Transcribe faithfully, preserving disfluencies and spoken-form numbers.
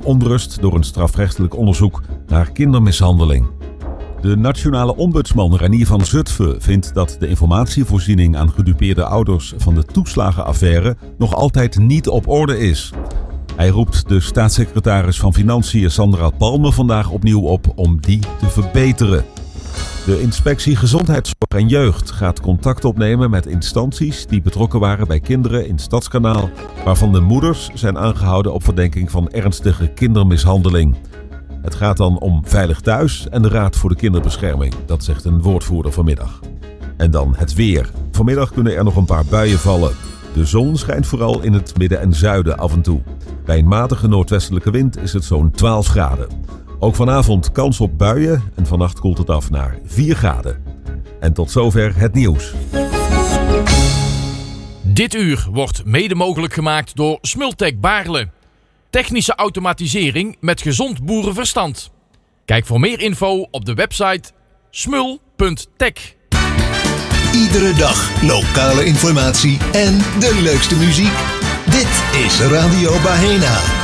onrust door een strafrechtelijk onderzoek naar kindermishandeling. De nationale ombudsman Reinier van Zutphen vindt dat de informatievoorziening aan gedupeerde ouders van de toeslagenaffaire nog altijd niet op orde is. Hij roept de staatssecretaris van Financiën Sandra Palme vandaag opnieuw op om die te verbeteren. De Inspectie Gezondheidszorg en Jeugd gaat contact opnemen met instanties die betrokken waren bij kinderen in Stadskanaal, waarvan de moeders zijn aangehouden op verdenking van ernstige kindermishandeling. Het gaat dan om Veilig Thuis en de Raad voor de Kinderbescherming, dat zegt een woordvoerder vanmiddag. En dan het weer. Vanmiddag kunnen er nog een paar buien vallen. De zon schijnt vooral in het midden en zuiden af en toe. Bij een matige noordwestelijke wind is het zo'n twaalf graden. Ook vanavond kans op buien en vannacht koelt het af naar vier graden. En tot zover het nieuws. Dit uur wordt mede mogelijk gemaakt door Smultec Baarle. Technische automatisering met gezond boerenverstand. Kijk voor meer info op de website smul punt tech. Iedere dag lokale informatie en de leukste muziek. Dit is Radio Bahena.